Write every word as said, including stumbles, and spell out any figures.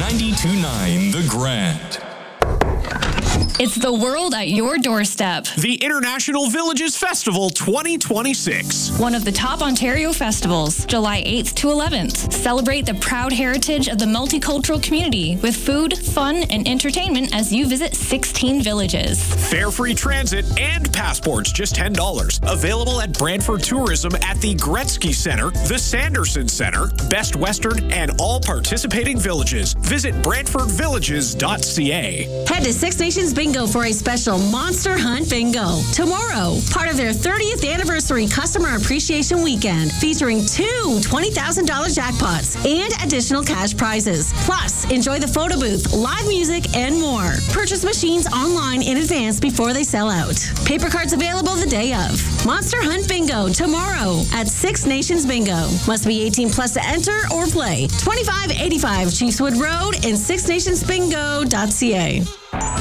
ninety-two point nine The Grand. It's the world at your doorstep. The International Villages Festival twenty twenty-six. One of the top Ontario festivals, July eighth to eleventh. Celebrate the proud heritage of the multicultural community with food, fun, and entertainment as you visit sixteen villages. Fare-free transit and passports, just ten dollars. Available at Brantford Tourism at the Gretzky Center, the Sanderson Center, Best Western, and all participating villages. Visit brantford villages dot c a. Head to Six Nations Bingo for a special Monster Hunt Bingo tomorrow, part of their thirtieth anniversary customer appreciation weekend, featuring two twenty thousand dollars jackpots and additional cash prizes. Plus, enjoy the photo booth, live music, and more. Purchase machines online in advance before they sell out. Paper cards available the day of. Monster Hunt Bingo tomorrow at Six Nations Bingo. Must be eighteen plus to enter or play. twenty-five eighty-five Chiefswood Road and six nations bingo dot c a.